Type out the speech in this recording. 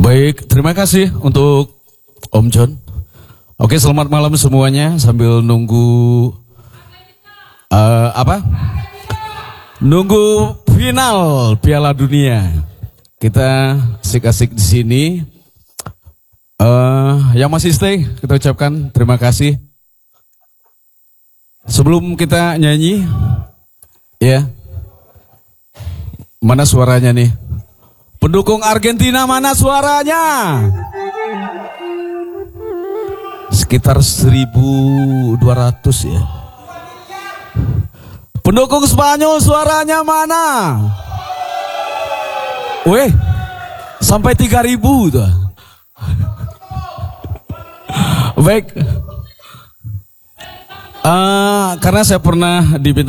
Baik, terima kasih untuk Om John. Oke, selamat malam semuanya. Sambil nunggu nunggu final Piala Dunia. Kita asik-asik di sini. Yang masih stay, kita ucapkan terima kasih. Sebelum kita nyanyi, ya, mana suaranya nih? Pendukung Argentina mana suaranya? Sekitar 1.200 ya. Pendukung Spanyol suaranya mana? Weh, sampai 3.000 tuh. Baik. Karena saya pernah diminta